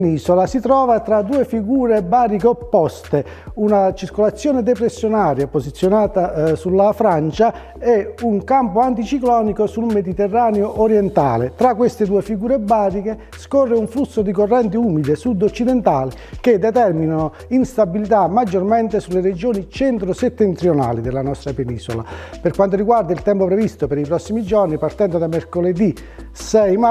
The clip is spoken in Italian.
L'isola si trova tra due figure bariche opposte, una circolazione depressionaria posizionata sulla Francia e un campo anticiclonico sul Mediterraneo orientale. Tra queste due figure bariche scorre un flusso di correnti umide sud-occidentali che determinano instabilità maggiormente sulle regioni centro-settentrionali della nostra penisola. Per quanto riguarda il tempo previsto per i prossimi giorni, partendo da mercoledì 6 marzo,